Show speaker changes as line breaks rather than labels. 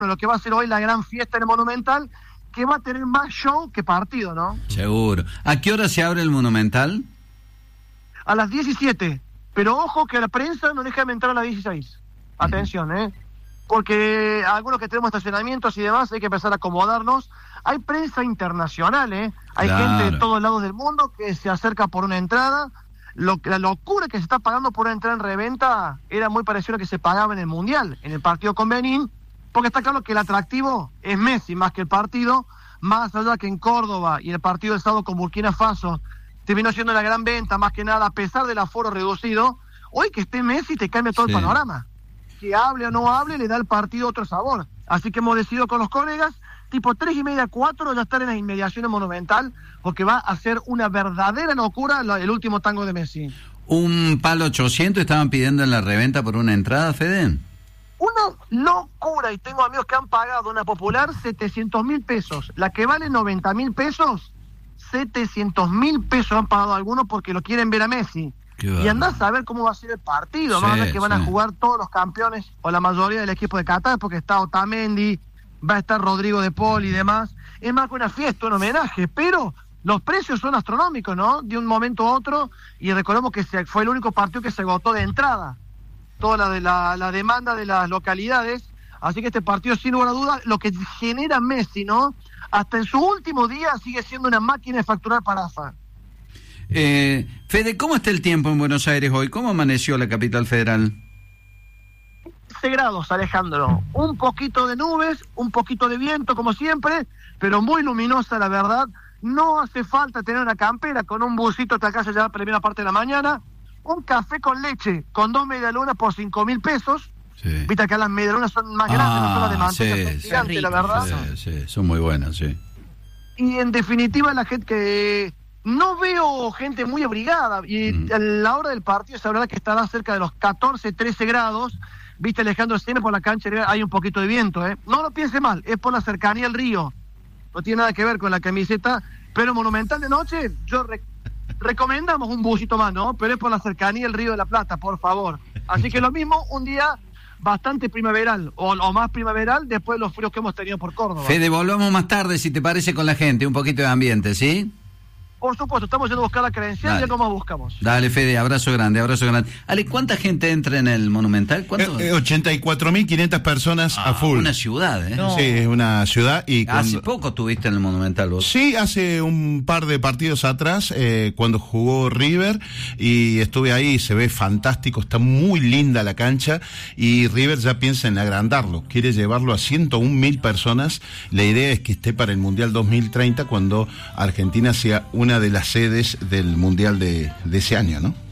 lo que va a ser hoy la gran fiesta en el Monumental, que va a tener más show que partido, ¿no?
Seguro. ¿A qué hora se abre el Monumental?
A las 17, pero ojo que la prensa no deja de entrar a las 16. Atención, porque algunos que tenemos estacionamientos y demás hay que empezar a acomodarnos. Hay prensa internacional, hay gente de todos lados del mundo que se acerca por una entrada. La locura que se está pagando por una entrada en reventa era muy parecido a lo que se pagaba en el Mundial, en el partido con Benín, porque está claro que el atractivo es Messi más que el partido, más allá que en Córdoba y el partido del sábado con Burkina Faso terminó siendo la gran venta, más que nada, a pesar del aforo reducido. Hoy que esté Messi te cambia todo el panorama. Que hable o no hable, le da al partido otro sabor. Así que hemos decidido con los colegas, tipo 3:30, 4, ya estar en las inmediaciones Monumental, porque va a ser una verdadera locura el último tango de Messi.
¿Un palo 800 estaban pidiendo en la reventa por una entrada, Fede?
Una locura, y tengo amigos que han pagado una popular 700.000 pesos. La que vale 90.000 pesos, 700.000 pesos han pagado algunos porque lo quieren ver a Messi. Y andás a ver cómo va a ser el partido. Van a ver que van a jugar todos los campeones, o la mayoría del equipo de Qatar, porque está Otamendi, va a estar Rodrigo de Paul y demás. Es más que una fiesta, un homenaje, pero los precios son astronómicos, ¿no? De un momento a otro, y recordemos que fue el único partido que se agotó de entrada. Toda la demanda de las localidades. Así que este partido, sin lugar a dudas, lo que genera Messi, ¿no? Hasta en su último día sigue siendo una máquina de facturar para AFA.
Fede, ¿cómo está el tiempo en Buenos Aires hoy? ¿Cómo amaneció la capital federal?
15 grados, Alejandro. Un poquito de nubes, un poquito de viento, como siempre, pero muy luminosa, la verdad. No hace falta tener una campera, con un busito te alcanza ya la primera parte de la mañana. Un café con leche, con 2 medialunas por 5.000 pesos. Sí. Viste que las medialunas son más grandes, no son las de manteca, son gigantes, la verdad.
Sí, son muy buenas, sí.
Y en definitiva, la gente que... No veo gente muy abrigada, y a la hora del partido se hablará que estará cerca de los 14, 13 grados. Viste, Alejandro, siempre por la cancha hay un poquito de viento, No lo piense mal, es por la cercanía al río. No tiene nada que ver con la camiseta, pero Monumental de noche, yo recomendamos un busito más, ¿no? Pero es por la cercanía al Río de la Plata, por favor. Así que lo mismo, un día bastante primaveral, o más primaveral, después de los fríos que hemos tenido por Córdoba.
Fede, volvamos más tarde, si te parece, con la gente, un poquito de ambiente, ¿sí?
Por supuesto, estamos yendo a buscar la credencial, ya como buscamos.
Dale, Fede, abrazo grande, abrazo grande. Ale, ¿cuánta gente entra en el Monumental?
84.500 personas a full.
Una ciudad,
No. Sí, es una ciudad. Y
hace poco estuviste en el Monumental vos.
Sí, hace un par de partidos atrás, cuando jugó River, y estuve ahí, se ve fantástico, está muy linda la cancha, y River ya piensa en agrandarlo, quiere llevarlo a 101.000 personas. La idea es que esté para el Mundial 2030, cuando Argentina sea una de las sedes del Mundial de ese año, ¿no?